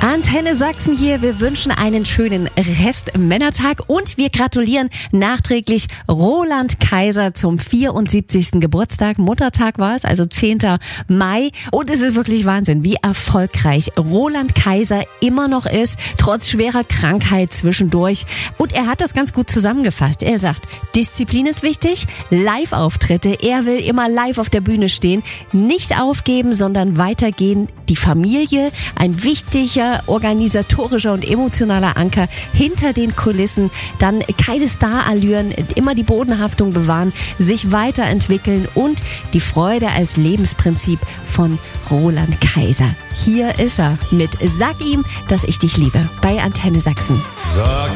Antenne Sachsen hier. Wir wünschen einen schönen Rest-Männertag und wir gratulieren nachträglich Roland Kaiser zum 74. Geburtstag. Muttertag war es, also 10. Mai. Und es ist wirklich Wahnsinn, wie erfolgreich Roland Kaiser immer noch ist, trotz schwerer Krankheit zwischendurch. Und er hat das ganz gut zusammengefasst. Er sagt, Disziplin ist wichtig, Live-Auftritte. Er will immer live auf der Bühne stehen. Nicht aufgeben, sondern weitergehen. Die Familie, ein wichtiger organisatorischer und emotionaler Anker hinter den Kulissen, dann keine Starallüren, immer die Bodenhaftung bewahren, sich weiterentwickeln und die Freude als Lebensprinzip von Roland Kaiser. Hier ist er mit Sag ihm, dass ich dich liebe bei Antenne Sachsen. Sag